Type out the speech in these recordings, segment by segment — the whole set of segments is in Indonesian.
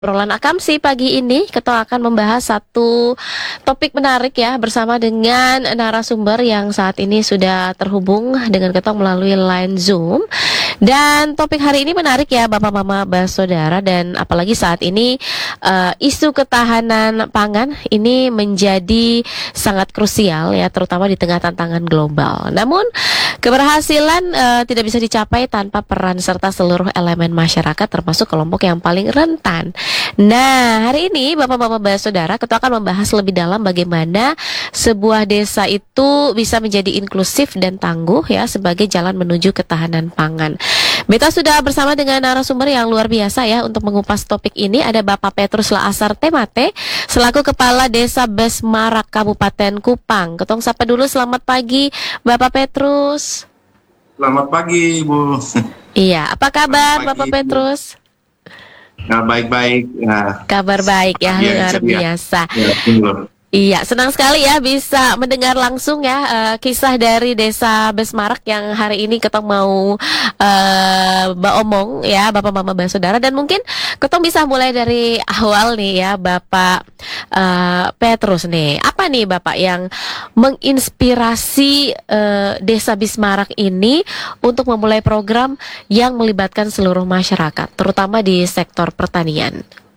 Obrolan Akamsi pagi ini kita akan membahas satu topik menarik ya bersama dengan narasumber yang saat ini sudah terhubung dengan kita melalui line Zoom. Dan topik hari ini menarik ya Bapak Mama Saudara, dan apalagi saat ini isu ketahanan pangan ini menjadi sangat krusial ya, terutama di tengah tantangan global. Namun keberhasilan tidak bisa dicapai tanpa peran serta seluruh elemen masyarakat, termasuk kelompok yang paling rentan. Nah, hari ini Bapak-Bapak Saudara, kita akan membahas lebih dalam bagaimana sebuah desa itu bisa menjadi inklusif dan tangguh ya sebagai jalan menuju ketahanan pangan. Beta sudah bersama dengan narasumber yang luar biasa ya untuk mengupas topik ini. Ada Bapak Petrus Laasar Temate selaku Kepala Desa Besmarak Kabupaten Kupang. Ketong sapa dulu, selamat pagi Bapak Petrus. Selamat pagi, Bu. Iya, apa kabar Pagi, Bapak Bu. Petrus? Nah, baik-baik. Nah, Kabar baik ya, luar biasa. Ya, betul. Iya, senang sekali ya bisa mendengar langsung ya kisah dari Desa Besmarak yang hari ini ketong mau omong ya Bapak Mama Saudara. Dan mungkin ketong bisa mulai dari awal nih ya Bapak Petrus nih. Apa nih Bapak yang menginspirasi Desa Besmarak ini untuk memulai program yang melibatkan seluruh masyarakat, terutama di sektor pertanian?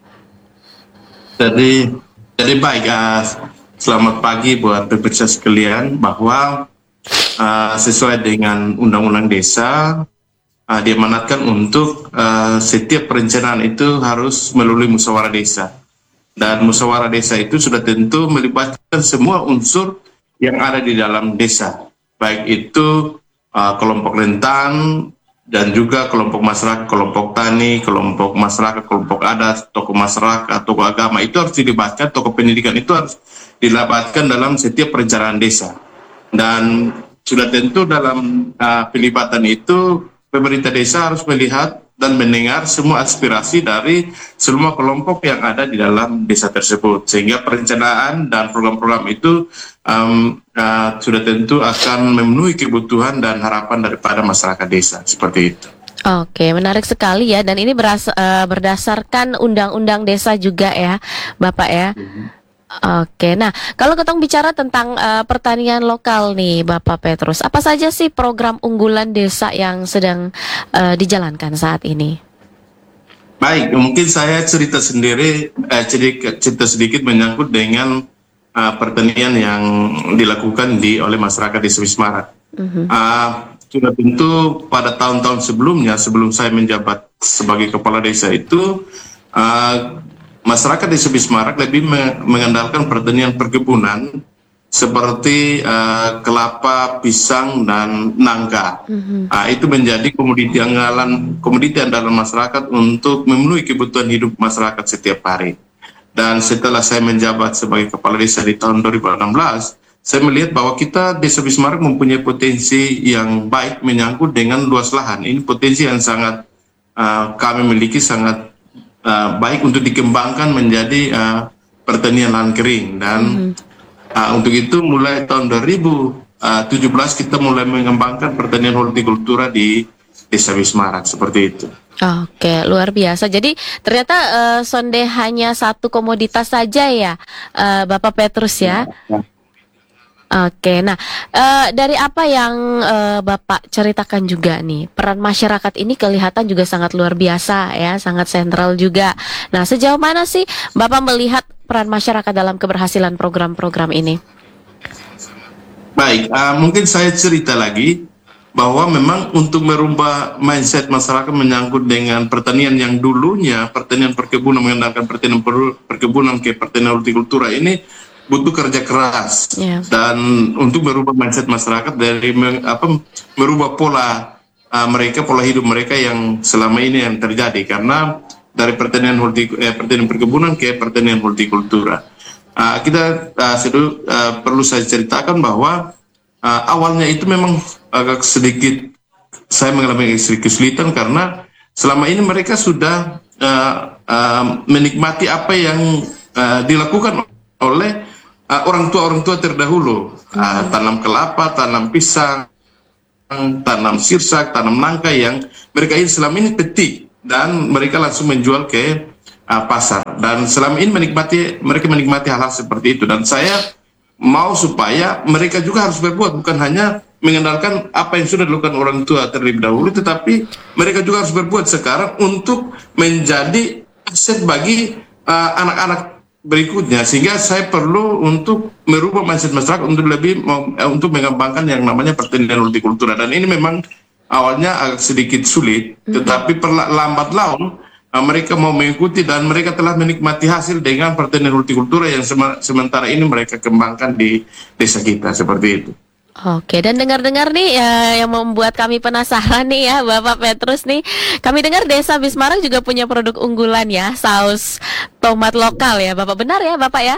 Jadi baik, selamat pagi buat pemirsa sekalian, bahwa sesuai dengan Undang-Undang Desa diamanatkan untuk setiap perencanaan itu harus melalui musyawarah desa, dan musyawarah desa itu sudah tentu melibatkan semua unsur yang ada di dalam desa, baik itu kelompok rentan dan juga kelompok masyarakat, kelompok tani, kelompok masyarakat, kelompok adat, tokoh masyarakat, tokoh agama. Itu harus dilibatkan, tokoh pendidikan itu harus dilibatkan dalam setiap perencanaan desa. Dan sudah tentu dalam pelibatan itu pemerintah desa harus melihat dan mendengar semua aspirasi dari semua kelompok yang ada di dalam desa tersebut, sehingga perencanaan dan program-program itu sudah tentu akan memenuhi kebutuhan dan harapan daripada masyarakat desa, seperti itu. Oke, menarik sekali ya, dan ini berdasarkan undang-undang desa juga ya Bapak ya. Oke, nah kalau kita bicara tentang pertanian lokal nih Bapak Petrus, apa saja sih program unggulan desa yang sedang dijalankan saat ini? Baik, mungkin saya cerita sedikit menyangkut dengan pertanian yang dilakukan oleh masyarakat di Besmarak. Sudah tentu pada tahun-tahun sebelumnya, sebelum saya menjabat sebagai kepala desa itu, masyarakat di Besmarak lebih mengandalkan pertanian perkebunan seperti kelapa, pisang, dan nangka. Itu menjadi komoditi andalan masyarakat untuk memenuhi kebutuhan hidup masyarakat setiap hari. Dan setelah saya menjabat sebagai kepala desa di tahun 2016, saya melihat bahwa kita Desa Besmarak mempunyai potensi yang baik menyangkut dengan luas lahan. Ini potensi yang sangat kami miliki, sangat baik untuk dikembangkan menjadi pertanian lahan kering. Dan untuk itu mulai tahun 2017 kita mulai mengembangkan pertanian hortikultura di Desa Besmarak, seperti itu. Oke, luar biasa. Jadi ternyata sonde hanya satu komoditas saja ya Bapak Petrus ya. Oke, nah dari apa yang Bapak ceritakan juga nih, peran masyarakat ini kelihatan juga sangat luar biasa ya, sangat sentral juga. Nah, sejauh mana sih Bapak melihat peran masyarakat dalam keberhasilan program-program ini? Baik, mungkin saya cerita lagi bahwa memang untuk merubah mindset masyarakat menyangkut dengan pertanian yang dulunya pertanian perkebunan, mengandalkan pertanian perkebunan ke pertanian hortikultura, ini butuh kerja keras. Dan untuk merubah mindset masyarakat dari merubah pola pola hidup mereka yang selama ini yang terjadi, karena dari pertanian perkebunan ke pertanian hortikultura. Perlu saya ceritakan bahwa awalnya itu memang agak sedikit saya mengalami sedikit kesulitan, karena selama ini mereka sudah menikmati apa yang dilakukan oleh orang tua terdahulu, tanam kelapa, tanam pisang, tanam sirsak, tanam nangka yang mereka ini selama ini petik, dan mereka langsung menjual ke pasar. Dan selama ini mereka menikmati hal-hal seperti itu. Dan saya mau supaya mereka juga harus berbuat, bukan hanya mengandalkan apa yang sudah dilakukan orang tua terlebih dahulu, tetapi mereka juga harus berbuat sekarang untuk menjadi aset bagi anak-anak berikutnya. Sehingga saya perlu untuk merubah mindset masyarakat untuk lebih untuk mengembangkan yang namanya pertanian hortikultura. Dan ini memang awalnya agak sedikit sulit, tetapi lambat laun mereka mau mengikuti dan mereka telah menikmati hasil dengan pertanian hortikultura yang sementara ini mereka kembangkan di desa kita seperti itu. Oke, dan dengar-dengar nih yang membuat kami penasaran nih ya, Bapak Petrus nih. Kami dengar Desa Bismarck juga punya produk unggulan ya, saus tomat lokal ya, Bapak. Benar ya, Bapak ya?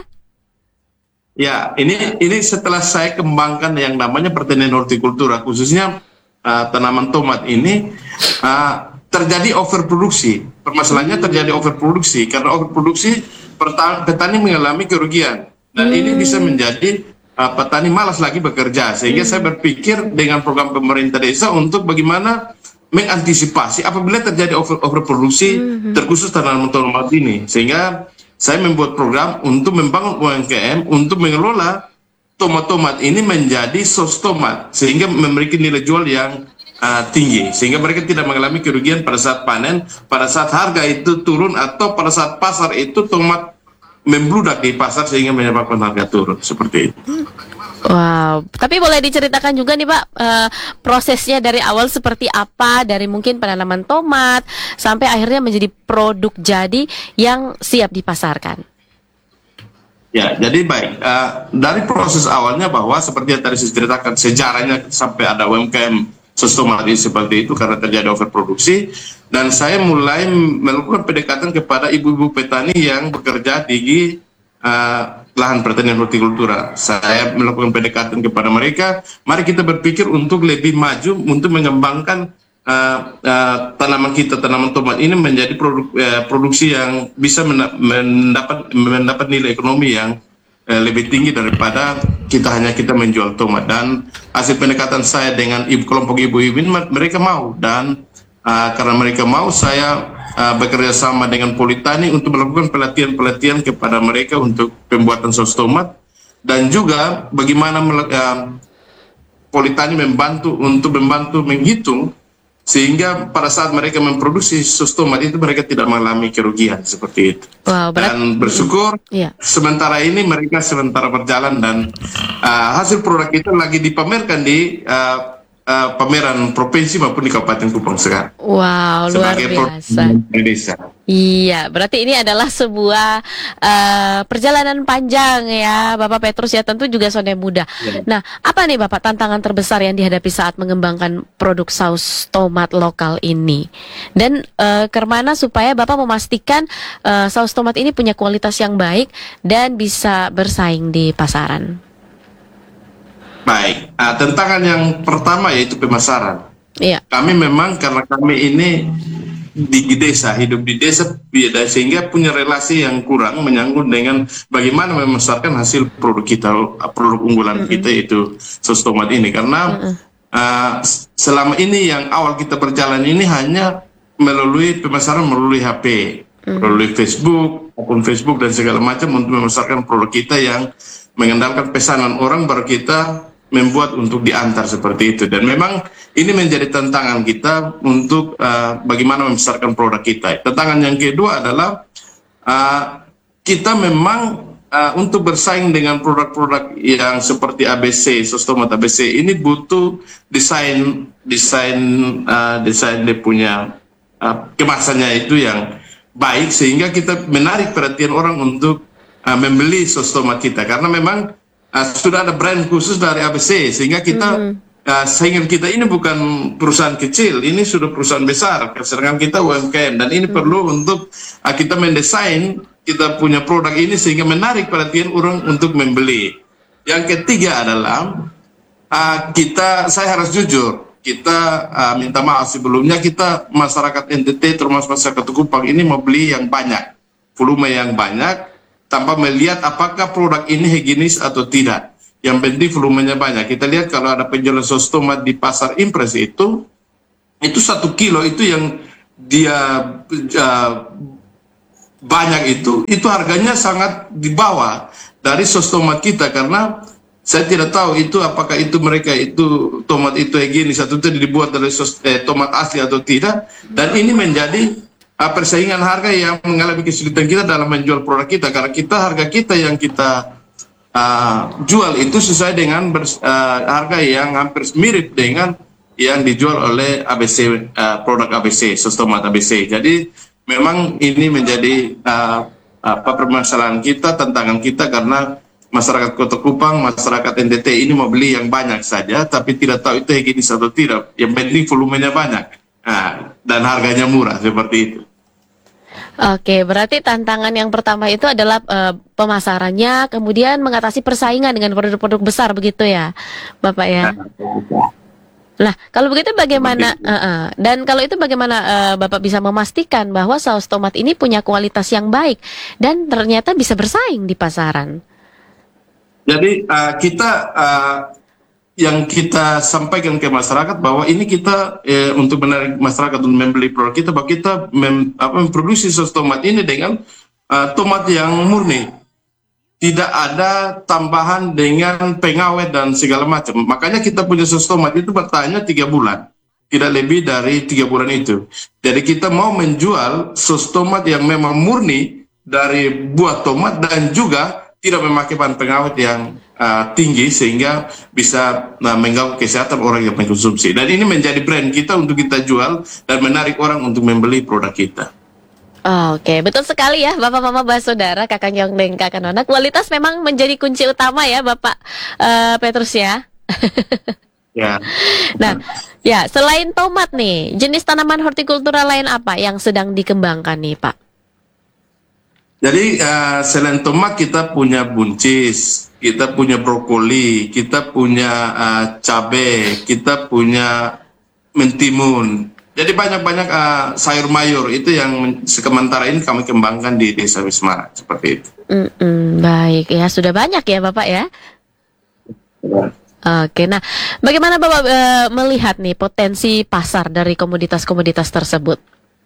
Ya, ini setelah saya kembangkan yang namanya pertanian hortikultura, khususnya tanaman tomat ini terjadi overproduksi. Permasalahannya terjadi overproduksi karena overproduksi petani mengalami kerugian dan ini bisa menjadi petani malas lagi bekerja. Sehingga saya berpikir dengan program pemerintah desa untuk bagaimana mengantisipasi apabila terjadi overproduksi terkhusus tanaman tomat ini. Sehingga saya membuat program untuk membangun UMKM untuk mengelola tomat-tomat ini menjadi sos tomat sehingga memiliki nilai jual yang tinggi, sehingga mereka tidak mengalami kerugian pada saat panen, pada saat harga itu turun atau pada saat pasar itu tomat membludak di pasar sehingga menyebabkan harga turun seperti itu. Wow, tapi boleh diceritakan juga nih Pak, prosesnya dari awal seperti apa, dari mungkin penanaman tomat sampai akhirnya menjadi produk jadi yang siap dipasarkan. Ya, jadi baik. Dari proses awalnya bahwa seperti yang tadi saya ceritakan sejarahnya sampai ada UMKM tomat seperti itu karena terjadi overproduksi, dan saya mulai melakukan pendekatan kepada ibu-ibu petani yang bekerja di lahan pertanian hortikultura. Saya melakukan pendekatan kepada mereka, mari kita berpikir untuk lebih maju untuk mengembangkan tanaman kita, tanaman tomat ini menjadi produksi yang bisa mendapat nilai ekonomi yang lebih tinggi daripada kita menjual tomat. Dan hasil pendekatan saya dengan kelompok ibu-ibu ini, mereka mau, dan karena mereka mau, saya bekerja sama dengan Politani untuk melakukan pelatihan kepada mereka untuk pembuatan sos tomat, dan juga bagaimana Politani membantu menghitung sehingga pada saat mereka memproduksi sos tomat itu mereka tidak mengalami kerugian seperti itu. Wow, dan bersyukur sementara ini mereka sementara berjalan dan hasil produk itu lagi dipamerkan di pameran provinsi maupun di Kabupaten Kupang sekarang. Wow, luar biasa. Desa. Iya, berarti ini adalah sebuah perjalanan panjang ya, Bapak Petrus ya, tentu juga sonde muda. Ya. Nah, apa nih Bapak tantangan terbesar yang dihadapi saat mengembangkan produk saus tomat lokal ini? Dan kemana supaya Bapak memastikan saus tomat ini punya kualitas yang baik dan bisa bersaing di pasaran? Baik, tantangan yang pertama yaitu pemasaran. Iya. Kami memang karena kami ini di desa, hidup di desa, sehingga punya relasi yang kurang menyangkut dengan bagaimana memasarkan hasil produk kita, produk unggulan kita yaitu sos tomat ini. Karena selama ini yang awal kita berjalan ini hanya melalui pemasaran melalui HP, melalui Facebook dan segala macam untuk memasarkan produk kita yang mengandalkan pesanan orang baru kita membuat untuk diantar seperti itu. Dan memang ini menjadi tantangan kita untuk bagaimana membesarkan produk kita. Tantangan yang kedua adalah kita memang untuk bersaing dengan produk-produk yang seperti ABC, sos tomat ABC ini butuh desain dia punya kemasannya itu yang baik sehingga kita menarik perhatian orang untuk membeli sos tomat kita, karena memang sudah ada brand khusus dari ABC sehingga kita saingan kita ini bukan perusahaan kecil, ini sudah perusahaan besar, sedangkan kita UMKM, dan ini perlu untuk kita mendesain kita punya produk ini sehingga menarik perhatian orang untuk membeli. Yang ketiga adalah saya harus jujur, kita minta maaf sebelumnya, kita masyarakat NTT termasuk masyarakat Kupang ini mau beli yang banyak, volume yang banyak, tanpa melihat apakah produk ini higienis atau tidak. Yang penting volumenya banyak. Kita lihat kalau ada penjualan sos tomat di pasar impres itu 1 kilo itu yang dia banyak itu harganya sangat di bawah dari sos tomat kita, karena saya tidak tahu itu apakah itu mereka itu tomat itu higienis atau itu dibuat dari tomat asli atau tidak, dan ini menjadi persaingan harga yang mengalami kesulitan kita dalam menjual produk kita, karena harga kita yang kita jual itu sesuai dengan harga yang hampir mirip dengan yang dijual oleh ABC, produk ABC, sos tomat ABC. Jadi memang ini menjadi permasalahan kita, tantangan kita, karena masyarakat Kota Kupang, masyarakat NTT ini mau beli yang banyak saja, tapi tidak tahu itu higienis atau tidak. Yang penting volumenya banyak, dan harganya murah, seperti itu. Oke, berarti tantangan yang pertama itu adalah pemasarannya, kemudian mengatasi persaingan dengan produk-produk besar, begitu ya, Bapak ya? Nah, kalau begitu bagaimana, dan kalau itu bagaimana Bapak bisa memastikan bahwa saus tomat ini punya kualitas yang baik dan ternyata bisa bersaing di pasaran? Jadi yang kita sampaikan ke masyarakat bahwa ini kita untuk menarik masyarakat untuk membeli produk kita, bahwa kita memproduksi saus tomat ini dengan tomat yang murni, tidak ada tambahan dengan pengawet dan segala macam. Makanya kita punya saus tomat itu bertahannya 3 bulan, tidak lebih dari 3 bulan itu. Jadi kita mau menjual saus tomat yang memang murni dari buah tomat dan juga tidak memakai bahan pengawet yang tinggi sehingga bisa mengganggu kesehatan orang yang mengkonsumsi. Dan ini menjadi brand kita untuk kita jual dan menarik orang untuk membeli produk kita. Oke, betul sekali ya Bapak Mama Basudara, Kakak Nyong dan Kakak Nona. Kualitas memang menjadi kunci utama ya Bapak Petrus ya. Ya. Nah, ya selain tomat nih, jenis tanaman hortikultura lain apa yang sedang dikembangkan nih Pak? Jadi selain tomat kita punya buncis, kita punya brokoli, kita punya cabai, kita punya mentimun. Jadi banyak-banyak sayur mayur itu yang sementara ini kami kembangkan di Desa Wismara, seperti itu. Baik ya, sudah banyak ya Bapak ya. Oke, nah bagaimana Bapak melihat nih potensi pasar dari komoditas-komoditas tersebut?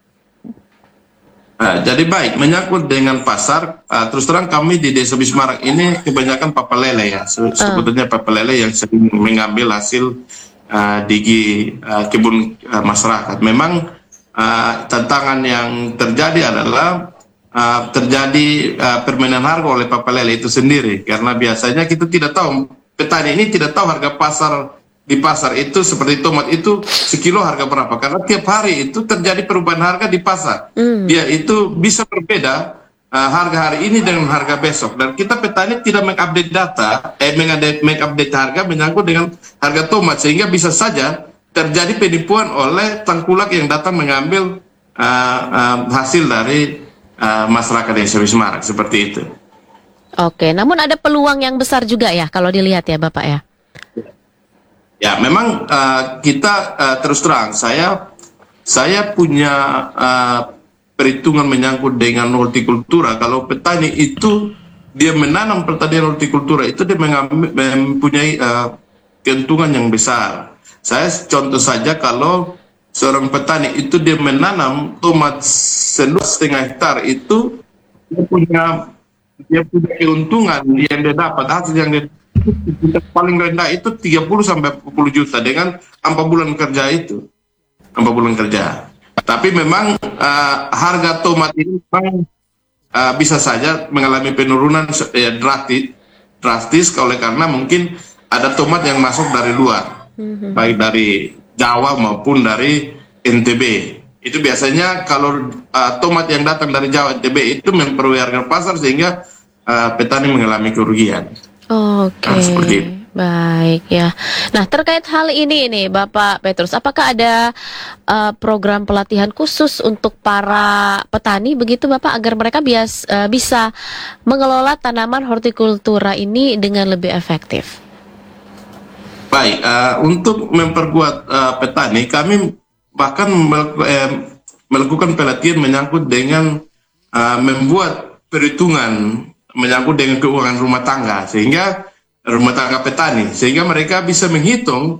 Jadi baik, menyangkut dengan pasar, terus terang kami di Desa Wismara ini kebanyakan papalele ya, sebetulnya papalele yang sering mengambil hasil di kebun masyarakat. Memang tantangan yang terjadi adalah terjadi permainan harga oleh papalele itu sendiri, karena biasanya kita tidak tahu, petani ini tidak tahu harga pasar di pasar itu seperti tomat itu sekilo harga berapa, karena tiap hari itu terjadi perubahan harga di pasar. Ya itu bisa berbeda harga hari ini dengan harga besok, dan kita petani tidak mengupdate data, mengupdate harga menyangkut dengan harga tomat, sehingga bisa saja terjadi penipuan oleh tengkulak yang datang mengambil hasil dari masyarakat Desa Wismara, seperti itu. Oke, namun ada peluang yang besar juga ya kalau dilihat ya Bapak ya. Ya, memang kita terus terang, saya punya perhitungan menyangkut dengan hortikultura. Kalau petani itu dia menanam pertanian hortikultura itu dia mempunyai keuntungan yang besar. Saya contoh saja, kalau seorang petani itu dia menanam tomat seluas 1,5 hektar itu dia punya keuntungan yang dia dapat, hasil yang dia paling rendah itu 30 sampai 40 juta dengan 4 bulan kerja itu. 4 bulan kerja. Tapi memang harga tomat ini memang bisa saja mengalami penurunan drastis oleh karena mungkin ada tomat yang masuk dari luar, baik dari Jawa maupun dari NTB. Itu biasanya kalau tomat yang datang dari Jawa NTB itu memperoleh harga pasar sehingga petani mengalami kerugian. Oke, baik ya. Nah, terkait hal ini nih Bapak Petrus, apakah ada program pelatihan khusus untuk para petani begitu Bapak, agar mereka bisa mengelola tanaman hortikultura ini dengan lebih efektif? Baik, untuk memperkuat petani, kami bahkan melakukan pelatihan menyangkut dengan membuat perhitungan menyangkut dengan keuangan rumah tangga, sehingga rumah tangga petani, sehingga mereka bisa menghitung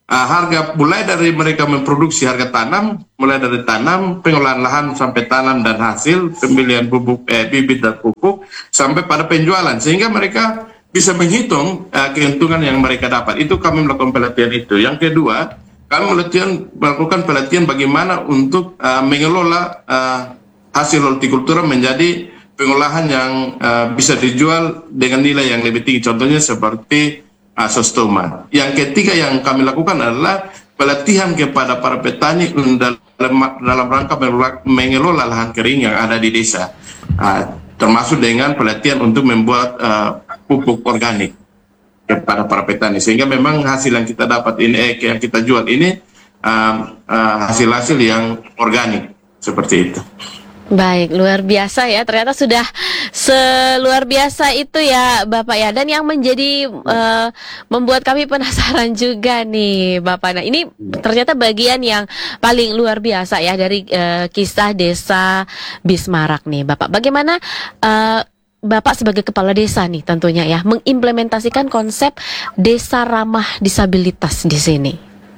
harga mulai dari mereka memproduksi harga tanam, mulai dari tanam, pengolahan lahan sampai tanam dan hasil, pembelian pupuk, bibit dan pupuk, sampai pada penjualan, sehingga mereka bisa menghitung keuntungan yang mereka dapat. Itu kami melakukan pelatihan itu. Yang kedua, kami melakukan pelatihan bagaimana untuk mengelola hasil hortikultura menjadi pengolahan yang bisa dijual dengan nilai yang lebih tinggi. Contohnya seperti sostoma. Yang ketiga yang kami lakukan adalah pelatihan kepada para petani dalam rangka mengelola lahan kering yang ada di desa, termasuk dengan pelatihan untuk membuat pupuk organik kepada para petani, sehingga memang hasil yang kita dapat ini, yang kita jual ini hasil-hasil yang organik seperti itu. Baik, luar biasa ya. Ternyata sudah seluar biasa itu ya Bapak ya. Dan yang menjadi membuat kami penasaran juga nih Bapak. Nah, ini ternyata bagian yang paling luar biasa ya dari kisah desa Bismarak nih Bapak. Bagaimana Bapak sebagai kepala desa nih tentunya ya mengimplementasikan konsep desa ramah disabilitas di sini?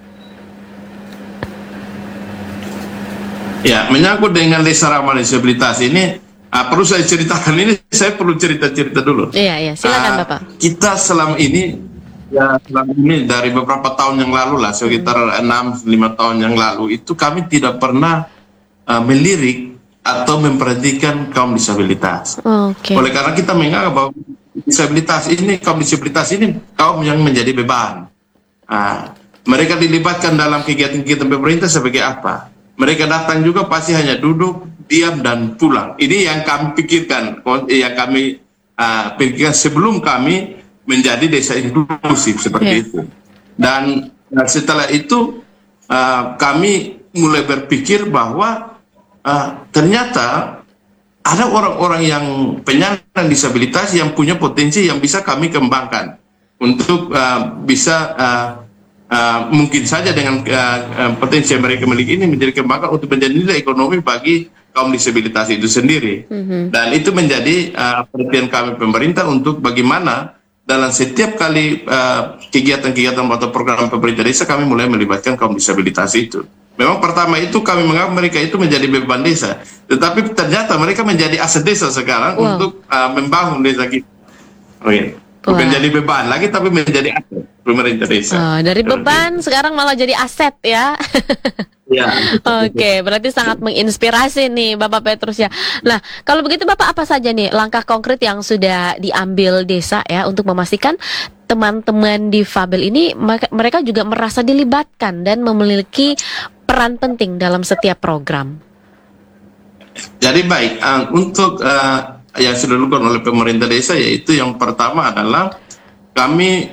Ya, menyangkut dengan desa ramah disabilitas ini, perlu saya ceritakan ini, saya perlu cerita-cerita dulu. Iya, silakan Bapak. Kita selama ini dari beberapa tahun yang lalu lah, sekitar 6-5 tahun yang lalu, itu kami tidak pernah melirik atau memperhatikan kaum disabilitas. Oleh karena kita menganggap bahwa kaum disabilitas ini kaum yang menjadi beban. Mereka dilibatkan dalam kegiatan-kegiatan pemerintah sebagai apa? Mereka datang juga pasti hanya duduk, diam, dan pulang. Ini yang kami pikirkan, pikirkan sebelum kami menjadi desa inklusif seperti itu. Dan setelah itu kami mulai berpikir bahwa ternyata ada orang-orang yang penyandang disabilitas yang punya potensi yang bisa kami kembangkan untuk bisa mungkin saja dengan potensi yang mereka miliki ini menjadi kembangkan untuk menjadi nilai ekonomi bagi kaum disabilitas itu sendiri. Dan itu menjadi perhatian kami pemerintah untuk bagaimana dalam setiap kali kegiatan-kegiatan atau program pemerintah desa kami mulai melibatkan kaum disabilitas itu. Memang pertama itu kami menganggap mereka itu menjadi beban desa, tetapi ternyata mereka menjadi aset desa sekarang untuk membangun desa kita. Bukan jadi beban lagi, tapi menjadi aset pemerintah desa. Dari beban sekarang malah jadi aset ya. Ya. Oke, berarti sangat menginspirasi nih Bapak Petrus ya. Nah, kalau begitu Bapak apa saja nih langkah konkret yang sudah diambil desa ya untuk memastikan teman-teman difabel ini mereka juga merasa dilibatkan dan memiliki peran penting dalam setiap program. Jadi baik, untuk yang sudah dilakukan oleh pemerintah desa, yaitu yang pertama adalah kami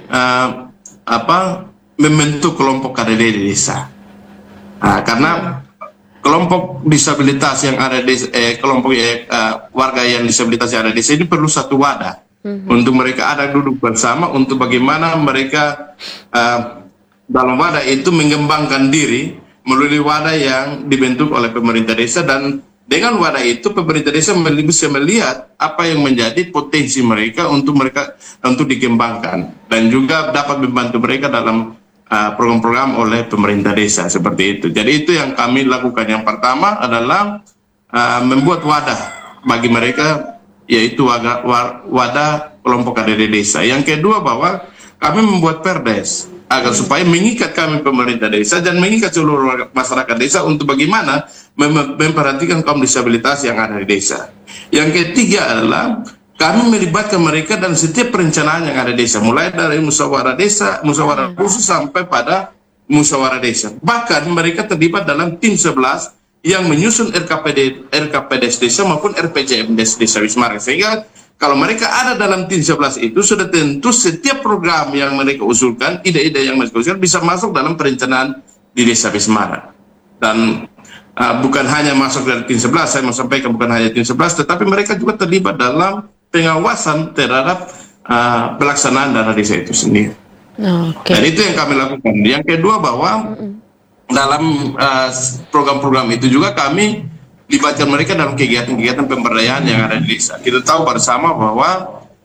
membentuk kelompok KDD di desa. Karena kelompok disabilitas yang ada di kelompok warga yang disabilitas yang ada di desa ini perlu satu wadah untuk mereka ada duduk bersama untuk bagaimana mereka dalam wadah itu mengembangkan diri melalui wadah yang dibentuk oleh pemerintah desa, dan dengan wadah itu pemerintah desa bisa melihat apa yang menjadi potensi mereka untuk dikembangkan dan juga dapat membantu mereka dalam program-program oleh pemerintah desa seperti itu. Jadi itu yang kami lakukan. Yang pertama adalah membuat wadah bagi mereka, yaitu wadah kelompok KDD desa. Yang kedua bahwa kami membuat perdes agar supaya mengikat kami pemerintah desa dan mengikat seluruh masyarakat desa untuk bagaimana memperhatikan kaum disabilitas yang ada di desa. Yang ketiga adalah kami melibatkan mereka dalam setiap perencanaan yang ada di desa, mulai dari musyawarah desa, musyawarah khusus sampai pada musyawarah desa. Bahkan mereka terlibat dalam tim 11 yang menyusun RKPDes desa maupun RPJMdes desa Bismarak, sehingga kalau mereka ada dalam tim 11 itu sudah tentu setiap program yang mereka usulkan, ide-ide yang mereka usulkan bisa masuk dalam perencanaan di desa Bismarak. Dan bukan hanya masuk dari tim 11, saya mau sampaikan bukan hanya tim 11, tetapi mereka juga terlibat dalam pengawasan terhadap pelaksanaan dana desa itu sendiri. Dan itu yang kami lakukan. Yang kedua bahwa dalam program-program itu juga kami libatkan mereka dalam kegiatan-kegiatan pemberdayaan yang ada di desa. Kita tahu bersama bahwa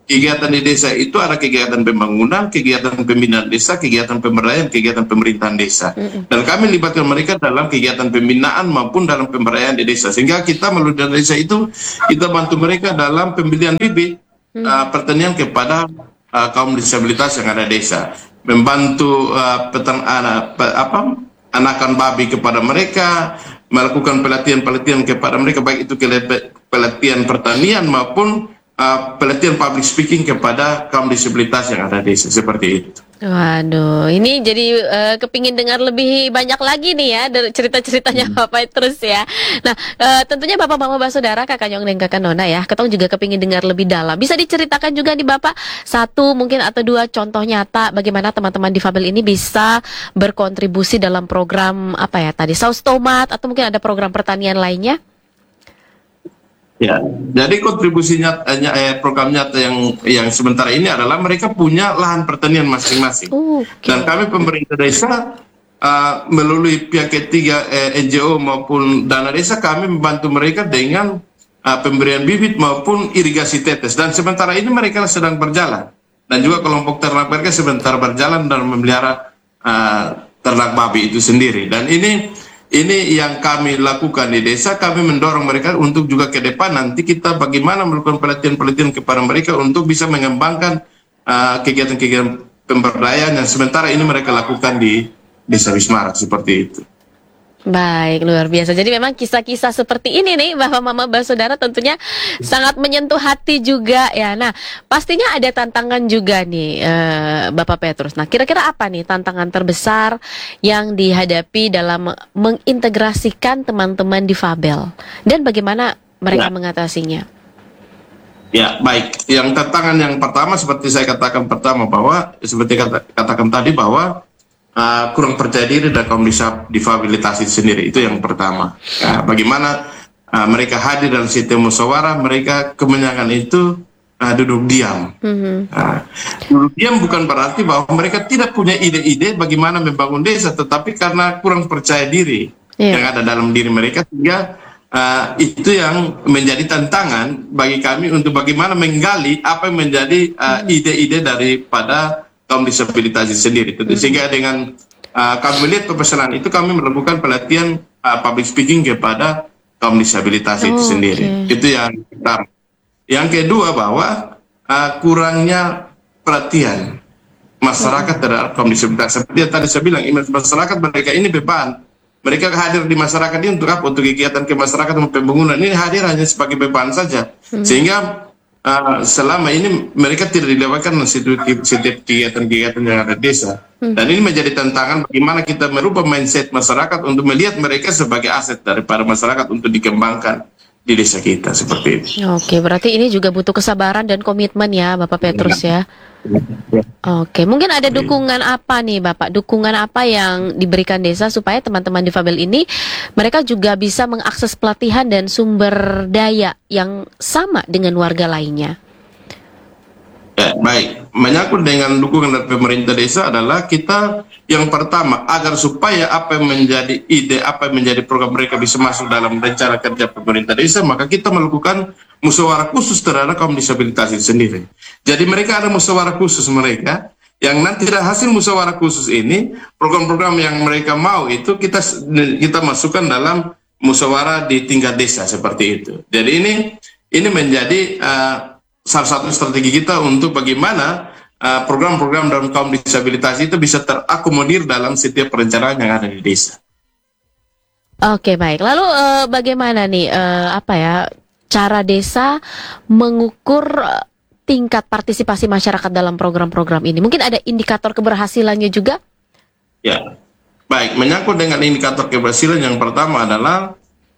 kegiatan di desa itu ada kegiatan pembangunan, kegiatan pembinaan desa, kegiatan pemberdayaan, kegiatan pemerintahan desa. Dan kami libatkan mereka dalam kegiatan pembinaan maupun dalam pemberdayaan di desa. Sehingga kita melalui dana desa itu, kita bantu mereka dalam pembelian bibit pertanian kepada kaum disabilitas yang ada di desa. Membantu anakan babi kepada mereka, melakukan pelatihan-pelatihan kepada mereka, baik itu pelatihan pertanian maupun pelatihan public speaking kepada kaum disabilitas yang ada di desa, seperti itu. Waduh, ini jadi kepingin dengar lebih banyak lagi nih ya dari cerita-ceritanya Bapak terus ya. Nah, tentunya Bapak Mama Basudara, Kakak Nyong dan Kakak Nona ya, ketong juga kepingin dengar lebih dalam. Bisa diceritakan juga nih Bapak, satu mungkin atau dua contoh nyata bagaimana teman-teman difabel ini bisa berkontribusi dalam program apa ya tadi, saus tomat atau mungkin ada program pertanian lainnya? Ya, jadi kontribusinya program nyata yang sementara ini adalah mereka punya lahan pertanian masing-masing. Dan kami pemerintah desa melalui pihak ketiga NGO maupun dana desa, kami membantu mereka dengan pemberian bibit maupun irigasi tetes. Dan sementara ini mereka sedang berjalan. Dan juga kelompok ternak mereka sebentar berjalan dan memelihara ternak babi itu sendiri. Dan ini yang kami lakukan di desa, kami mendorong mereka untuk juga ke depan nanti kita bagaimana melakukan pelatihan-pelatihan kepada mereka untuk bisa mengembangkan kegiatan-kegiatan pemberdayaan yang sementara ini mereka lakukan di Desa Wismara, seperti itu. Baik, luar biasa. Jadi memang kisah-kisah seperti ini nih, Bapak Mama Basudara tentunya sangat menyentuh hati juga ya. Nah, pastinya ada tantangan juga nih, Bapak Petrus. Nah, kira-kira apa nih tantangan terbesar yang dihadapi dalam mengintegrasikan teman-teman difabel? Dan bagaimana mereka mengatasinya? Ya, baik. Yang tantangan yang pertama seperti saya katakan pertama bahwa, seperti katakan tadi bahwa kurang percaya diri dan kaum difabilitas itu sendiri, itu yang pertama. Bagaimana mereka hadir dalam sistem musyawarah, mereka kebanyakan itu duduk diam. Duduk diam bukan berarti bahwa mereka tidak punya ide-ide bagaimana membangun desa, tetapi karena kurang percaya diri yang ada dalam diri mereka, sehingga itu yang menjadi tantangan bagi kami untuk bagaimana menggali apa yang menjadi ide-ide daripada kaum disabilitas itu sendiri. Sehingga dengan kami melihat pemesanan itu, kami melakukan pelatihan public speaking kepada kaum disabilitas itu sendiri. Itu yang pertama. Yang kedua bahwa kurangnya perhatian masyarakat terhadap kaum disabilitas. Seperti yang tadi saya bilang, masyarakat mereka ini beban. Mereka hadir di masyarakat ini untuk apa? Untuk kegiatan kemasyarakatan pembangunan. Ini hadir hanya sebagai beban saja. Sehingga selama ini mereka tidak dilewatkan setiap kegiatan-kegiatan yang ada di desa. Dan ini menjadi tantangan bagaimana kita merubah mindset masyarakat untuk melihat mereka sebagai aset daripada masyarakat untuk dikembangkan di desa kita, seperti itu. Oke, berarti ini juga butuh kesabaran dan komitmen ya Bapak Petrus ya. Oke, mungkin ada dukungan apa nih Bapak? Dukungan apa yang diberikan desa supaya teman-teman difabel ini mereka juga bisa mengakses pelatihan dan sumber daya yang sama dengan warga lainnya? Ya, baik. Menyangkut dengan dukungan dari pemerintah desa adalah kita yang pertama, agar supaya apa yang menjadi ide, apa yang menjadi program mereka bisa masuk dalam rencana kerja pemerintah desa, maka kita melakukan musyawarah khusus terhadap kaum disabilitas itu sendiri. Jadi mereka ada musyawarah khusus mereka, yang nanti dari hasil musyawarah khusus ini, program-program yang mereka mau itu kita masukkan dalam musyawarah di tingkat desa, seperti itu. Jadi ini menjadi salah satu strategi kita untuk bagaimana program-program dalam kaum disabilitas itu bisa terakomodir dalam setiap perencanaan yang ada di desa. Oke, baik. Lalu bagaimana nih cara desa mengukur tingkat partisipasi masyarakat dalam program-program ini? Mungkin ada indikator keberhasilannya juga? Ya, baik. Menyangkut dengan indikator keberhasilan, yang pertama adalah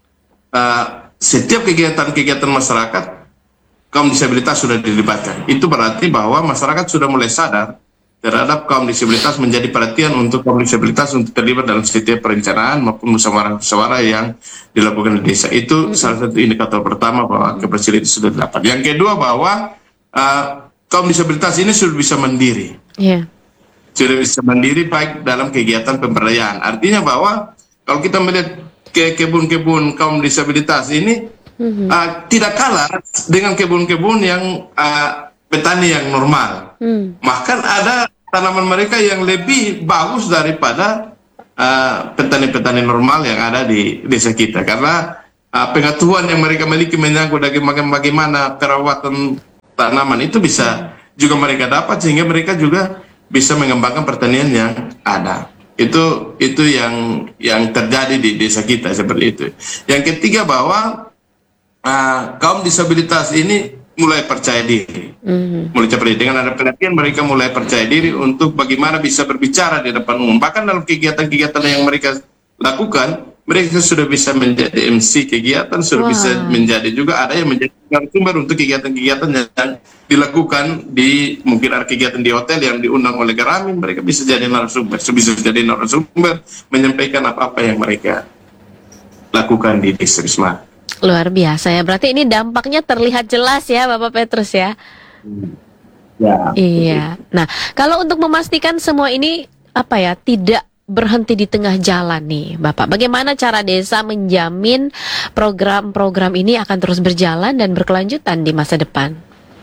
setiap kegiatan-kegiatan masyarakat kaum disabilitas sudah dilibatkan. Itu berarti bahwa masyarakat sudah mulai sadar terhadap kaum disabilitas, menjadi perhatian untuk kaum disabilitas untuk terlibat dalam setiap perencanaan maupun musyawarah-musyawarah yang dilakukan di desa. Itu salah satu indikator pertama bahwa keberhasilan itu sudah didapat. Yang kedua bahwa kaum disabilitas ini sudah bisa mandiri. Sudah bisa mandiri baik dalam kegiatan pemberdayaan. Artinya bahwa kalau kita melihat ke kebun-kebun kaum disabilitas ini, tidak kalah dengan kebun-kebun yang petani yang normal. Bahkan ada tanaman mereka yang lebih bagus daripada petani-petani normal yang ada di desa kita, karena pengetahuan yang mereka miliki menyangkut bagaimana perawatan tanaman itu bisa juga mereka dapat, sehingga mereka juga bisa mengembangkan pertanian yang ada. Itu yang terjadi di desa kita seperti itu. Yang ketiga, bahwa kaum disabilitas ini mulai percaya diri. Mulai percaya diri. Dengan ada pelatihan, mereka mulai percaya diri untuk bagaimana bisa berbicara di depan umum. Bahkan dalam kegiatan-kegiatan yang mereka lakukan, mereka sudah bisa menjadi MC kegiatan, sudah bisa menjadi juga, ada yang menjadi narasumber untuk kegiatan-kegiatan yang dilakukan di, mungkin ada kegiatan di hotel yang diundang oleh Garamin, mereka bisa jadi narasumber, menyampaikan apa-apa yang mereka lakukan di desa Wisma. Luar biasa ya, berarti ini dampaknya terlihat jelas ya Bapak Petrus ya. Ya. Iya. Nah, kalau untuk memastikan semua ini tidak berhenti di tengah jalan nih, Bapak, bagaimana cara desa menjamin program-program ini akan terus berjalan dan berkelanjutan di masa depan?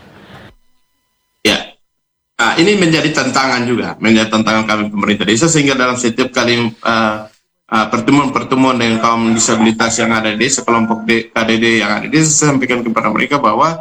Ya, ini menjadi tantangan juga, menjadi tantangan kami pemerintah desa, sehingga dalam setiap kali pertemuan-pertemuan dengan kaum disabilitas yang ada di desa, kelompok KDD yang ada di desa, saya sampaikan kepada mereka bahwa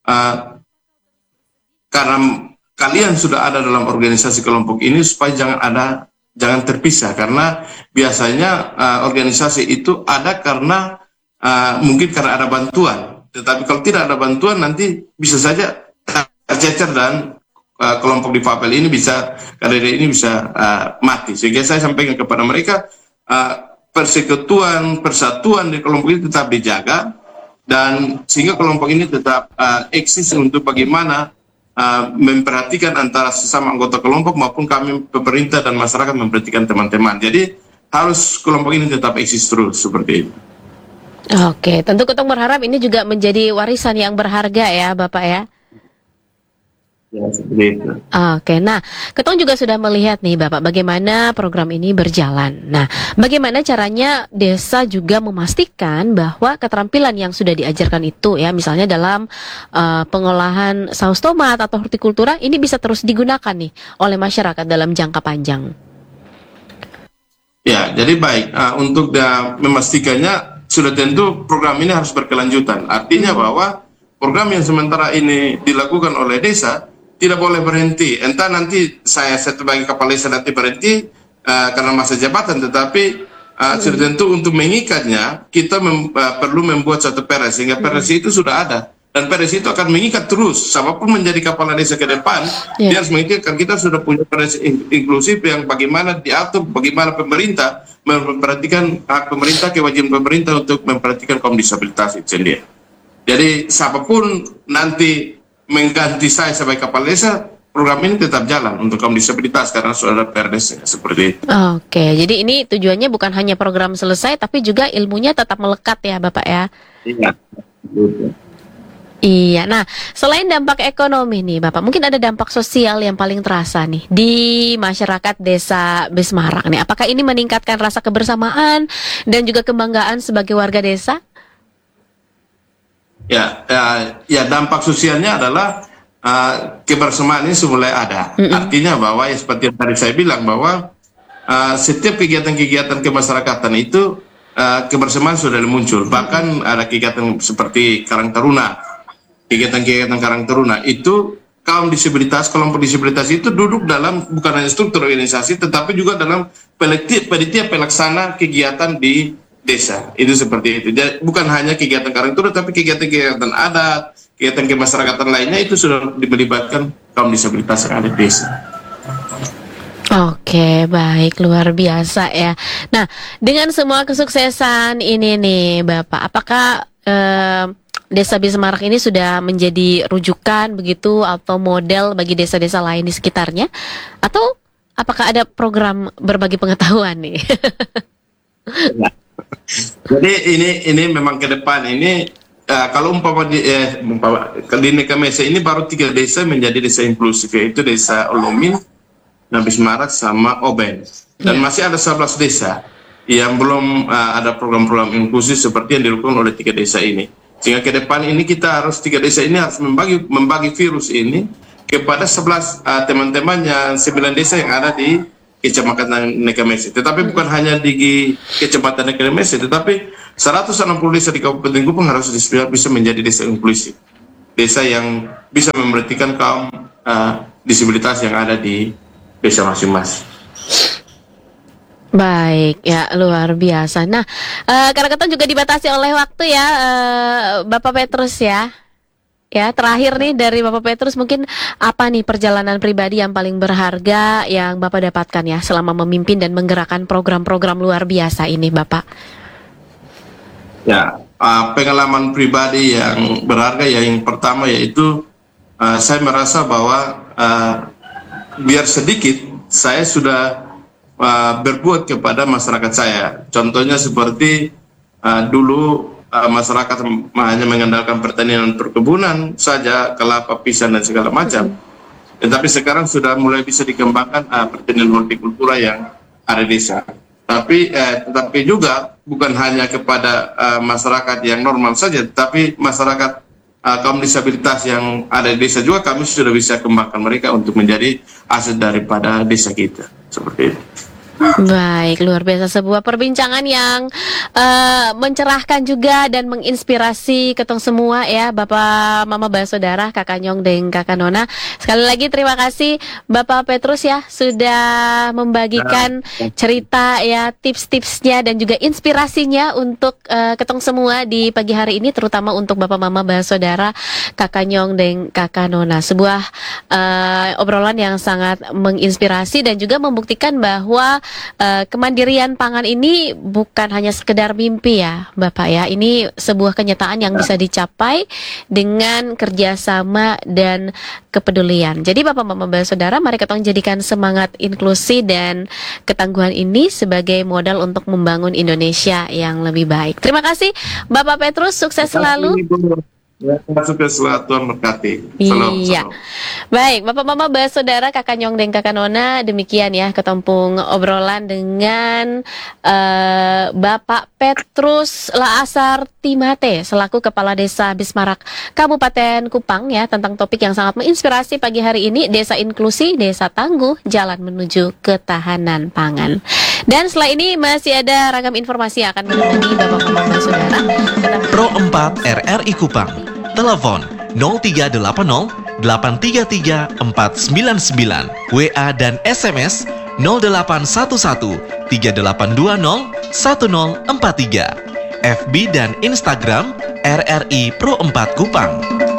karena kalian sudah ada dalam organisasi kelompok ini, supaya jangan terpisah, karena biasanya organisasi itu ada karena mungkin karena ada bantuan, tetapi kalau tidak ada bantuan nanti bisa saja tercecer dan kelompok difabel ini bisa, KDD ini bisa mati. Sehingga saya sampaikan kepada mereka, persekutuan, persatuan di kelompok ini tetap dijaga, dan sehingga kelompok ini tetap eksis untuk bagaimana memperhatikan antara sesama anggota kelompok maupun kami pemerintah dan masyarakat memperhatikan teman-teman. Jadi harus kelompok ini tetap eksis terus seperti itu. Oke, tentu Ketong berharap ini juga menjadi warisan yang berharga ya Bapak ya. Ya, seperti itu. Oke, nah Ketong juga sudah melihat nih Bapak bagaimana program ini berjalan. Nah, bagaimana caranya desa juga memastikan bahwa keterampilan yang sudah diajarkan itu ya, misalnya dalam pengolahan saus tomat atau hortikultura, ini bisa terus digunakan nih oleh masyarakat dalam jangka panjang. Ya, jadi baik, untuk memastikannya sudah tentu program ini harus berkelanjutan. Artinya bahwa program yang sementara ini dilakukan oleh desa tidak boleh berhenti. Entah nanti saya sebagai kepala desa nanti berhenti karena masa jabatan, tetapi sudah tentu untuk mengikatnya kita perlu membuat satu perres, sehingga perres itu sudah ada, dan perres itu akan mengikat terus. Siapapun menjadi kepala desa ke depan, dia harus mengikatkan. Kita sudah punya perres inklusif yang bagaimana diatur, bagaimana pemerintah memperhatikan hak pemerintah, kewajiban pemerintah untuk memperhatikan kaum disabilitas itu sendiri. Jadi siapapun nanti mengganti saya sebagai kepala desa, program ini tetap jalan untuk kaum disabilitas karena sudah ada perdes seperti itu. Oke, jadi ini tujuannya bukan hanya program selesai, tapi juga ilmunya tetap melekat ya Bapak ya. Iya. Iya, nah selain dampak ekonomi nih Bapak, mungkin ada dampak sosial yang paling terasa nih di masyarakat desa Bismarak nih. Apakah ini meningkatkan rasa kebersamaan dan juga kebanggaan sebagai warga desa? Ya, dampak sosialnya adalah kebersamaan ini mulai ada. Artinya bahwa ya, seperti yang tadi saya bilang, bahwa setiap kegiatan-kegiatan kemasyarakatan itu kebersamaan sudah muncul. Bahkan ada kegiatan seperti Karang Taruna, kegiatan-kegiatan Karang Taruna itu kaum disabilitas, kelompok disabilitas itu duduk dalam bukan hanya struktur organisasi, tetapi juga dalam panitia pelaksana kegiatan di desa. Itu seperti itu. Jadi, bukan hanya kegiatan Karang Taruna, tapi kegiatan-kegiatan adat, kegiatan kemasyarakatan lainnya itu sudah melibatkan kaum disabilitas yang ada di desa. Oke, baik, luar biasa ya. Nah, dengan semua kesuksesan ini nih Bapak, apakah Desa Bismarak ini sudah menjadi rujukan begitu atau model bagi desa-desa lain di sekitarnya? Atau apakah ada program berbagi pengetahuan nih? Jadi ini memang ke depan ini kalau umpama di Nekamesa ini baru 3 desa menjadi desa inklusif, yaitu desa Olomin, Bismarak sama Oben, dan masih ada 11 desa yang belum ada program-program inklusif seperti yang dilakukan oleh 3 desa ini. Sehingga ke depan ini kita harus 3 desa ini harus membagi virus ini kepada 11 teman-temannya 9 desa yang ada di Kecamatan Nekamese. Tetapi bukan hanya di Kecamatan Nekamese, tetapi 160 desa di Kabupaten Kupang harus bisa menjadi desa inklusif. Desa yang bisa memperhatikan kaum disabilitas yang ada di desa masing-masing. Baik, ya luar biasa. Nah, karena kita juga dibatasi oleh waktu ya, Bapak Petrus ya. Ya, terakhir nih dari Bapak Petrus, mungkin apa nih perjalanan pribadi yang paling berharga yang Bapak dapatkan ya selama memimpin dan menggerakkan program-program luar biasa ini, Bapak? Ya, pengalaman pribadi yang berharga ya, yang pertama yaitu saya merasa bahwa biar sedikit saya sudah berbuat kepada masyarakat saya. Contohnya seperti dulu masyarakat hanya mengandalkan pertanian dan perkebunan saja, kelapa, pisang dan segala macam. Tetapi sekarang sudah mulai bisa dikembangkan pertanian hortikultura yang ada di desa. Tetapi juga bukan hanya kepada masyarakat yang normal saja, tapi masyarakat kaum disabilitas yang ada di desa juga kami sudah bisa kembangkan mereka untuk menjadi aset daripada desa kita. Seperti itu. Baik, luar biasa, sebuah perbincangan yang mencerahkan juga dan menginspirasi ketong semua ya, Bapak Mama Basodara, Kakak Nyong dan Kakak Nona. Sekali lagi terima kasih Bapak Petrus ya sudah membagikan cerita ya, tips-tipsnya dan juga inspirasinya untuk ketong semua di pagi hari ini, terutama untuk Bapak Mama Basodara, Kakak Nyong dan Kakak Nona. Sebuah obrolan yang sangat menginspirasi dan juga membuktikan bahwa kemandirian pangan ini bukan hanya sekedar mimpi ya Bapak ya. Ini sebuah kenyataan yang bisa dicapai dengan kerjasama dan kepedulian. Jadi Bapak Mama Basodara, mari kita jadikan semangat inklusi dan ketangguhan ini sebagai modal untuk membangun Indonesia yang lebih baik. Terima kasih Bapak Petrus, sukses selalu. Sukses selalu, Tuhan berkati. Iya. Baik, Bapak Mama Basodara, Kakak Nyong dan Kakak Nona, demikian ya ketempung obrolan dengan Bapak Petrus Laasar Timate selaku Kepala Desa Bismarak Kabupaten Kupang ya, tentang topik yang sangat menginspirasi pagi hari ini, Desa Inklusi, Desa Tangguh, Jalan Menuju Ketahanan Pangan. Dan setelah ini masih ada ragam informasi yang akan menemani Bapak Mama Basodara. Pro 4 RRI Kupang. Telepon 0380 833 499, WA dan SMS 0811 3820 1043, FB dan Instagram RRI Pro 4 Kupang.